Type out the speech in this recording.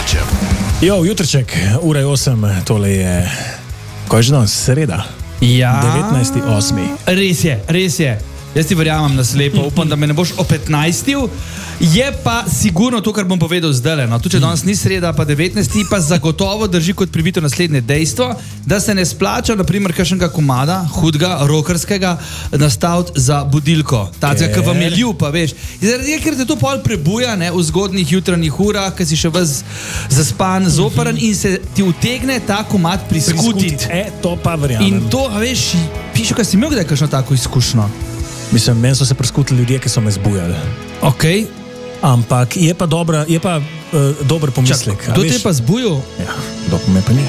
Kovačev. Jo, jutrček, ura je 8, tole je, ko je že danes, sreda, Ja. 19.8. Res je. Jaz ti verjamem na slepo, upam, da me ne boš o 15. Je pa sigurno to, kar bom povedal zdaj. No, tudi če danes ni sreda, pa 19. pa zagotovo drži kot privito naslednje dejstvo, da se ne splača, naprimer, kakšnega komada, hudega, rockerskega, nastaviti za budilko. Tacga, ki vam je ljub, pa veš. Zaradi tega, ker te to pol prebuja, ne, v zgodnjih jutranjih urah, ki si še ves zaspan, zoparan in se ti utegne ta komad priskutiti. To pa verjamem. In to, a veš, piše, kaj si imel kdaj kakšno tako izkušnjo. Mislim, meni so se preskutili ljudje, ki so me zbujali. Okay. Ampak je pa dober pomislek. Kdo te je pa zbujal? Ja, kdo pa me pa ni.